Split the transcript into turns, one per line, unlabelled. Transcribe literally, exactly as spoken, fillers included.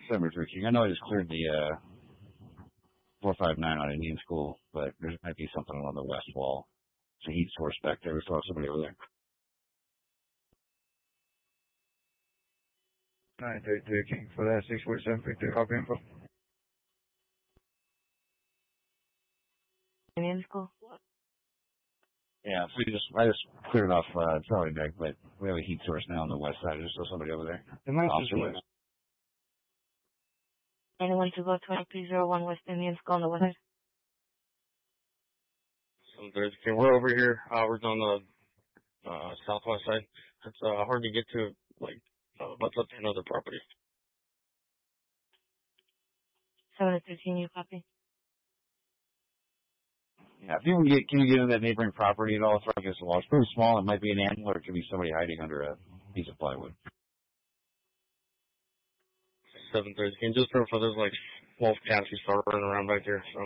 December thirteenth. I know I just cleared the uh, four five nine on Indian School, but there might be something along the west wall. It's a heat source back there. We saw somebody over there.
nine thirty-three King for that six forty-seven Victor. Copy info.
Indian School?
Yeah, so we just, I just cleared off uh, Charlie Deck, but we have a heat source now on the west side. There's still somebody over there.
The master's
Officer
west.
West.
Anyone to go twenty-three oh one West Indian School on the west side?
So there's, okay, we're over here. Uh, we're on the uh, southwest side. It's uh, hard to get to, like, uh, but that's another property.
seven to thirteen, you copy?
Yeah, if you can get, can you get in that neighboring property at all? It's against the wall. It's pretty small. It might be an animal, or it could be somebody hiding under a piece of plywood.
seven thirty. And just for, for there's like twelve cats we start running around back here, so.